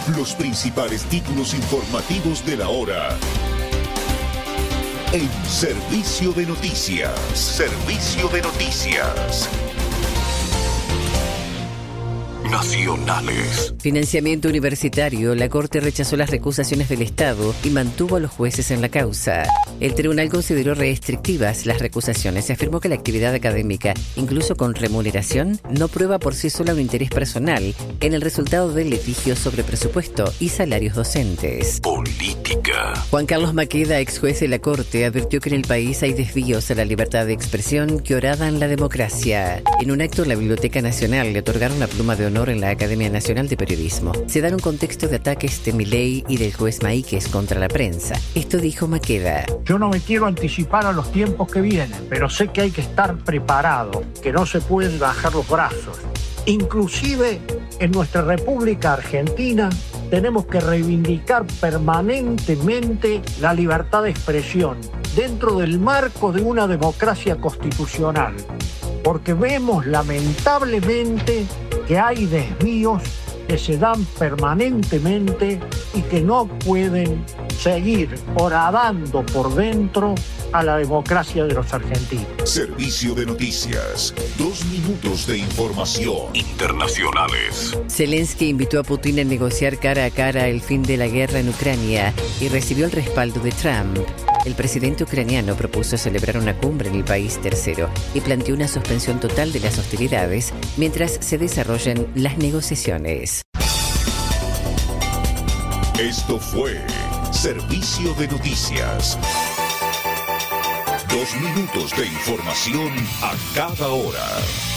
Los principales títulos informativos de la hora. En Servicio de Noticias. Servicio de Noticias. Nacionales. Financiamiento universitario. La Corte rechazó las recusaciones del Estado y mantuvo a los jueces en la causa. El tribunal consideró restrictivas las recusaciones y afirmó que la actividad académica, incluso con remuneración, no prueba por sí sola un interés personal en el resultado del litigio sobre presupuesto y salarios docentes. Política. Juan Carlos Maqueda, ex juez de la Corte, advirtió que en el país hay desvíos a la libertad de expresión que horadan la democracia. En un acto en la Biblioteca Nacional le otorgaron la pluma de honor en la Academia Nacional de Periodismo. Se da en un contexto de ataques de Milei y del juez Maíquez contra la prensa. Esto dijo Maqueda. Yo no me quiero anticipar a los tiempos que vienen, pero sé que hay que estar preparado, que no se pueden bajar los brazos. Inclusive en nuestra República Argentina tenemos que reivindicar permanentemente la libertad de expresión dentro del marco de una democracia constitucional, porque vemos lamentablemente que hay desvíos que se dan permanentemente y que no pueden seguir horadando por dentro a la democracia de los argentinos. Servicio de Noticias. 2 minutos de información. Internacionales. Zelensky invitó a Putin a negociar cara a cara el fin de la guerra en Ucrania y recibió el respaldo de Trump. El presidente ucraniano propuso celebrar una cumbre en el país tercero y planteó una suspensión total de las hostilidades mientras se desarrollen las negociaciones. Esto fue Servicio de Noticias. 2 minutos de información a cada hora.